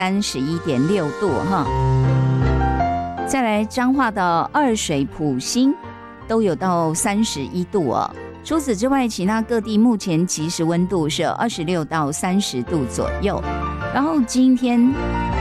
31.6度哈。再来彰化的二水埔心都有到31度哦。除此之外，其他各地目前即时温度是26到30度左右。然后今天